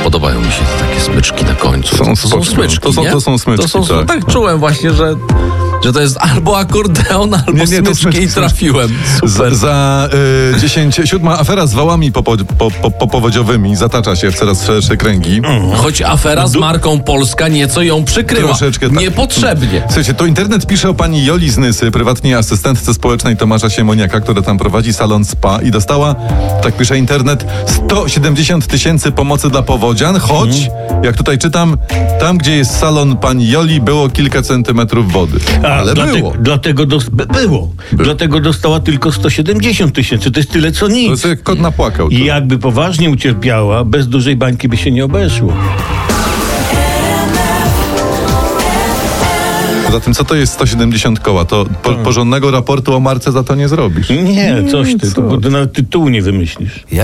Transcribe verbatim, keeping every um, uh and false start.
podobają mi się te takie smyczki na końcu. Są to, są spoko. smyczki, To są- nie? to są smyczki, To są, tak. tak czułem właśnie, że, że to jest albo akordeon, albo Nie, nie, to smyczki smyczki, i trafiłem. Super. Za, za y, dziesięć, siódma afera z wałami popo, po, po, po, powodziowymi zatacza się w coraz szersze kręgi. Choć afera z marką Polska nieco ją przykryła. Troszeczkę tak. Niepotrzebnie. Słuchajcie, to internet pisze o pani Joli z Nysy, prywatnej asystentce społecznej Tomasza Siemoniaka, która tam prowadzi salon spa i dostała, tak pisze internet, sto siedemdziesiąt tysięcy pomocy dla powodzian, choć, Mhm. jak tutaj czytam, tam gdzie jest salon pani Joli było kilka centymetrów wody. A, Ale dlate, było. Dlatego dos- by- było. Dlatego dostała tylko sto siedemdziesiąt tysięcy. To jest tyle, co To nic. jest jak kot napłakał. To. I jakby poważnie ucierpiała, bez dużej bańki by się nie obeszło. Poza tym, co to jest sto siedemdziesiąt koła? To po, porządnego raportu o marce za to nie zrobisz. Nie, coś ty. co To, bo ty nawet tytułu nie wymyślisz.